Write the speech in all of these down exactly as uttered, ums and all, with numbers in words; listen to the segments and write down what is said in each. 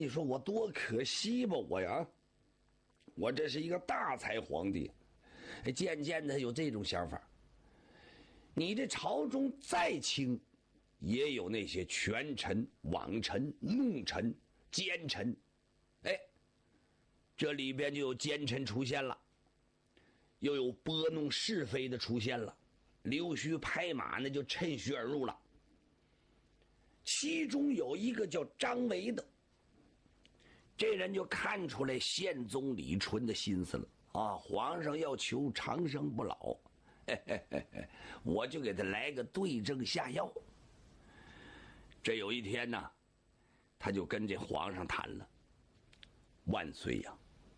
你说我多可惜吧，我呀，我这是一个大才皇帝，渐渐的有这种想法。你这朝中再清，也有那些权臣、妄臣、弄臣、奸臣，哎，这里边就有奸臣出现了，又有拨弄是非的出现了，溜须拍马呢就趁虚而入了。其中有一个叫张维的，这人就看出来宪宗李纯的心思了啊！皇上要求长生不老，嘿嘿嘿嘿，我就给他来个对症下药。这有一天呢，他就跟这皇上谈了：万岁呀，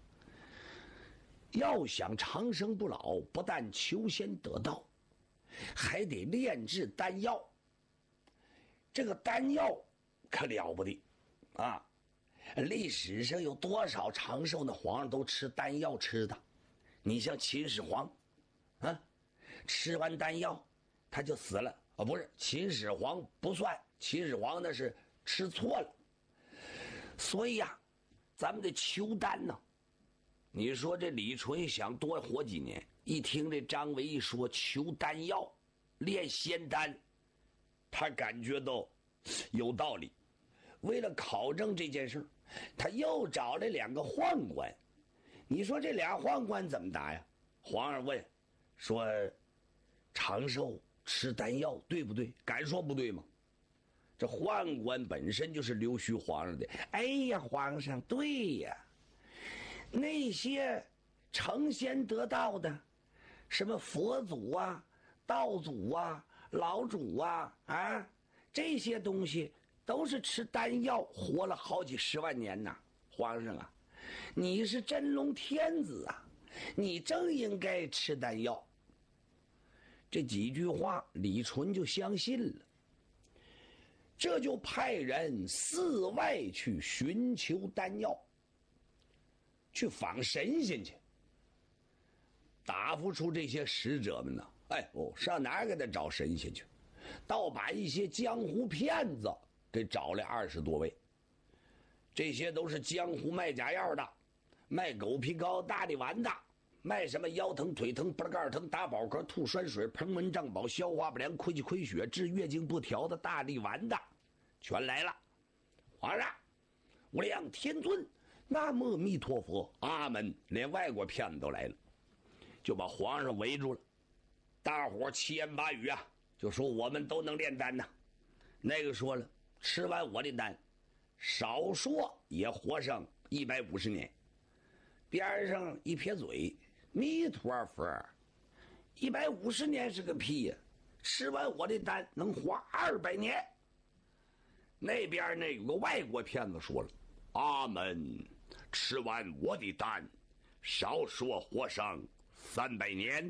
要想长生不老，不但求仙得道，还得炼制丹药。这个丹药可了不得啊！历史上有多少长寿的皇上都吃丹药吃的？你像秦始皇，啊，吃完丹药他就死了啊、哦！不是，秦始皇不算，秦始皇那是吃错了。所以呀、啊，咱们得求丹呢。你说这李纯想多活几年，一听这张维一说求丹药、炼仙丹，他感觉到有道理。为了考证这件事，他又找了两个宦官。你说这俩宦官怎么答呀？皇上问说：“长寿吃丹药对不对？”敢说不对吗？这宦官本身就是溜须皇上的。哎呀，皇上，对呀，那些成仙得道的，什么佛祖啊、道祖啊、老祖啊，啊，这些东西都是吃丹药活了好几十万年呐。皇上啊，你是真龙天子啊，你正应该吃丹药。这几句话李纯就相信了，这就派人四外去寻求丹药，去访神仙去，答复出这些使者们呢，哎哦，上哪儿给他找神仙去？倒把一些江湖骗子给找来二十多位，这些都是江湖卖假药的，卖狗皮膏、大力丸的，卖什么腰疼、腿疼、不盖疼、打饱嗝、吐酸水、膨闷胀饱、消化不良、亏气亏血、治月经不调的大力丸的，全来了。皇上，无量天尊，南无阿弥陀佛，阿门。连外国骗子都来了，就把皇上围住了。大伙七言八语啊，就说我们都能炼丹呐。那个说了，吃完我的丹，少说也活上一百五十年。边上一撇嘴，弥陀佛，一百五十年是个屁呀！吃完我的丹能活二百年。那边呢有个外国骗子说了，阿门，吃完我的丹，少说活上三百年。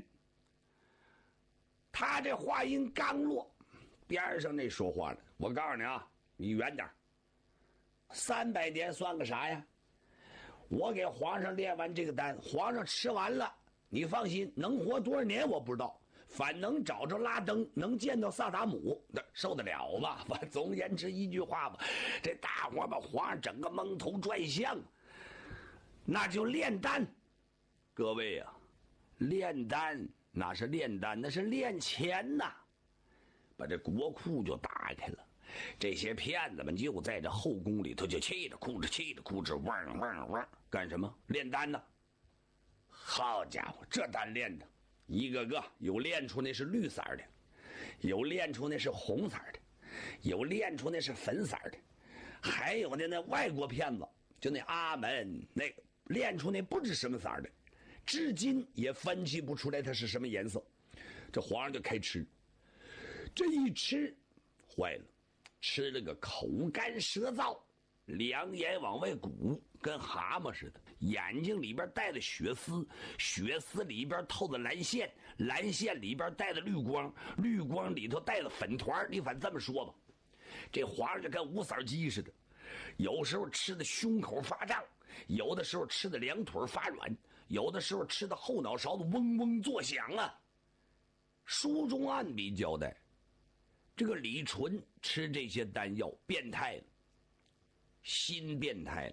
他这话音刚落，边上那说话了，我告诉你啊，你远点，三百年算个啥呀？我给皇上炼完这个丹，皇上吃完了，你放心，能活多少年我不知道，反能找着拉登，能见到萨达姆，那受得了吗？总而言之一句话吧，这大伙把皇上整个蒙头转向，那就炼丹。各位啊，炼丹那是炼丹，那是炼钱呐！把这国库就打开了，这些骗子们就在这后宫里头就气着哭着气着哭着，汪汪汪，干什么？炼丹呢！好家伙，这丹炼的，一个个有炼出那是绿色的，有炼出那是红色的，有炼出那是粉色的，还有的那外国骗子，就那阿门那个炼出那不知什么色的，至今也分析不出来它是什么颜色。这皇上就开吃，这一吃坏了，吃了个口干舌燥，两眼往外鼓，跟蛤蟆似的，眼睛里边带着血丝，血丝里边透着蓝线，蓝线里边带着绿光，绿光里头带着粉团。你反正这么说吧，这皇上就跟无色鸡似的，有时候吃的胸口发胀，有的时候吃的两腿发软，有的时候吃的后脑勺子嗡嗡作响啊。书中暗笔交代，这个李纯吃这些丹药变态了， 新变态。